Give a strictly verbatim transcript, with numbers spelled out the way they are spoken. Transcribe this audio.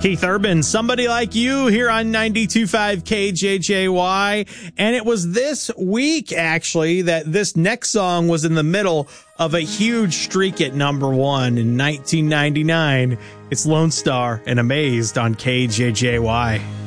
Keith Urban, Somebody Like You, here on ninety-two point five K J J Y. And it was this week, actually, that this next song was in the middle of a huge streak at number one in nineteen ninety-nine. It's Lone Star and Amazed on K J J Y.